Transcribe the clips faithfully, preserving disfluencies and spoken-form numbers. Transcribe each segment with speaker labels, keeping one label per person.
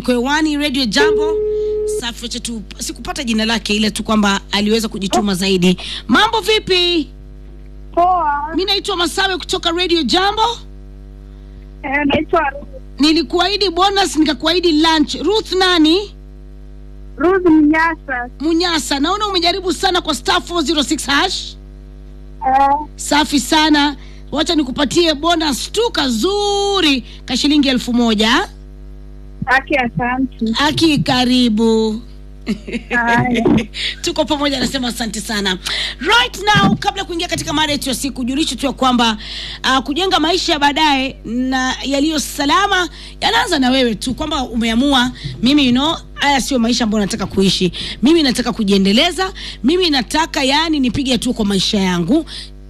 Speaker 1: iko hewani Radio Jambo. Safi tu sikupata jina lake ile tu kwamba aliweza kujituma zaidi. Mambo vipi?
Speaker 2: Poa.
Speaker 1: Mimi naitwa Masawe kutoka Radio Jambo.
Speaker 2: Eh, naitwa Ruth.
Speaker 1: Nilikuahidi bonus nikakuahidi lunch. Ruth nani?
Speaker 2: Ruth Munyasa.
Speaker 1: Munyasa. Naona umejaribu sana kwa star four zero six hash.
Speaker 2: Eh.
Speaker 1: Safi sana. Wacha nikupatie bonus tu kazuri ka shilingi elfu moja.
Speaker 2: Aki asante.
Speaker 1: Aki karibu.
Speaker 2: Haya.
Speaker 1: Tuko pamoja, nasema asante sana. Right now, kabla kuingia katika mada yetu ya siku, julisho tu kwamba uh, kujenga maisha ya baadaye na yaliyo salama yanaanza na wewe tu, kwamba umeamua mimi you know haya sio maisha ambayo nataka kuishi. Mimi nataka kujiendeleza, mimi nataka yani nipige hatua kwa maisha yangu.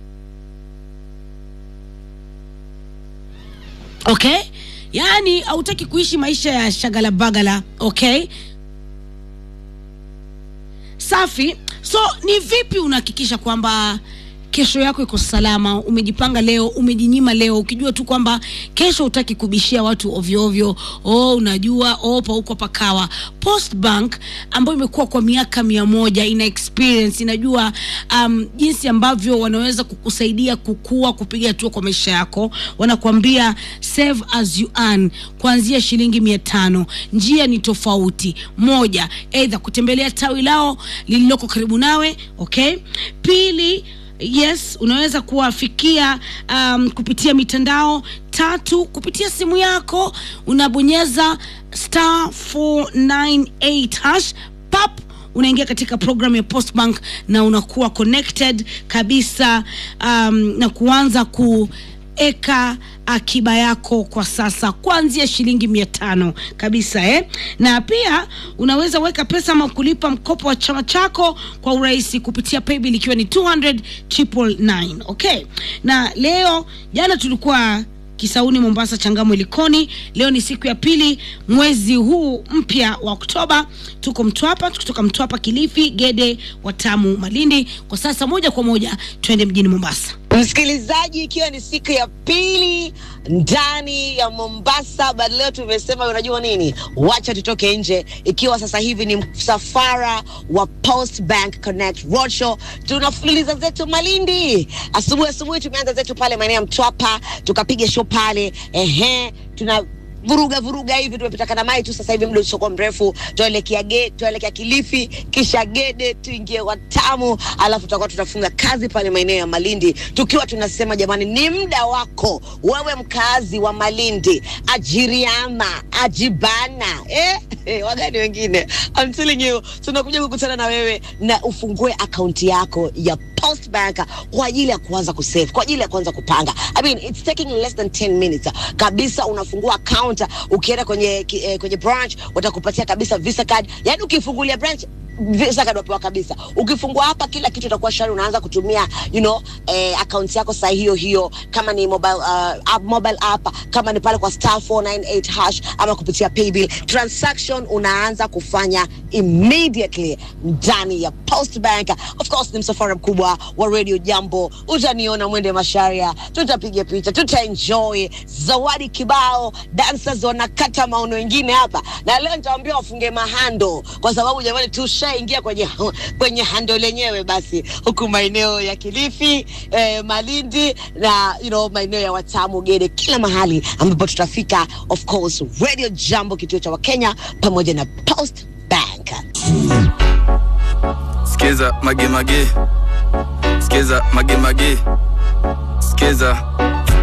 Speaker 1: Okay? Yani hautaki kuishi maisha ya shagala bagala, okay? Safi. So ni vipi unahakikisha kwamba kesho yako iko salama? Umejipanga leo, umejinyima leo ukijua tu kwamba kesho utaki kubishia watu ovyo ovyo. Oh, unajua oh pa huko pakawa. Post Bank ambayo imekuwa kwa miaka mia moja, ina experience, inajua um, jinsi ambavyo wanaweza kukusaidia kukua, kupiga hatua kwa maisha yako. Wanakuambia save as you earn kuanzia shilingi mia tano. Njia ni tofauti. Moja, either kutembelea tawi lao lililoko karibu nawe, okay? Pili, yes, unaweza kuwafikia um, kupitia mitandao. Tatu, kupitia simu yako unabonyeza star four nine eight hash, pap unaingia katika program ya Post Bank na unakuwa connected kabisa um, na kuanza kueka akiba yako kwa sasa kuanzia shilingi mia tano kabisa eh. Na pia unaweza weka pesa ama kulipa mkopo wa chama chako kwa urahisi kupitia paybill ikiwa ni two hundred nine nine nine, okay? Na leo, jana tulikuwa Kisauni, Mombasa, Changamwe, Likoni. Leo ni siku ya pili mwezi huu mpya wa Oktoba. Tuko Mtwapa, kutoka Mtwapa, Kilifi, Gede, Watamu, Malindi. Kwa sasa moja kwa moja twende mjini Mombasa.
Speaker 3: Msikilizaji, ikiwa ni siku ya pili ndani ya Mombasa, but leo tumesema unajua nini? Wacha tutoke nje. Ikiwa sasa hivi ni msafara wa Post Bank Connect Roadshow. Tunafululiza zetu Malindi. Asubuhi asubuhi tumeanza zetu pale maeneo ya Mtwapa, tukapiga show pale. Ehe, tuna vuruga vuruga hivi, tumepita kana mai tu sasa hivi muda usoko mrefu, tuelekea Gede, tuelekea Kilifi, kisha Gede, tuingie Watamu, alafu tutakuwa tutafunga kazi pale maeneo ya Malindi, tukiwa tunasema jamani, ni muda wako wewe mkazi wa Malindi, ajiriama, ajibana, eh, eh wagani wengine. I'm telling you, tunakuja kukutana na wewe na ufungue akaunti yako ya Post Bank kwa ajili ya kuanza kusave, kwa ajili ya kuanza kupanga. I mean, it's taking less than ten minutes. Kabisa unafungua account, ukienda kwenye eh, kwenye branch watakupatia kabisa Visa card. Yaani ukifungulia branch Visa card wapewa kabisa. Ukifungua hapa kila kitu itakuwa shwari, unaanza kutumia you know eh, account yako saa hiyo hiyo, kama ni mobile uh, app, mobile app, kama ni pale kwa star four nine eight hash ama kupitia paybill. Transaction unaanza kufanya immediately ndani ya Post Bank. Of course ni msafara mkubwa wa Radio Jambo. Utaniona mwende Masharia, tutapiga picha, tutaenjoy, zawadi kibao, dancers wanakata maono wengine hapa. Na leo nitawaambia wafunge mahando kwa sababu jamani tushaingia kwenye kwenye hando lenyewe basi huku maeneo ya Kilifi, eh, Malindi na you know maeneo ya Watamu, Gede, kila mahali ambapo tutafika. Of course Radio Jambo, kituo cha Wakenya pamoja na Post Bank.
Speaker 4: Skiza mage mage, skiza mage mage, skiza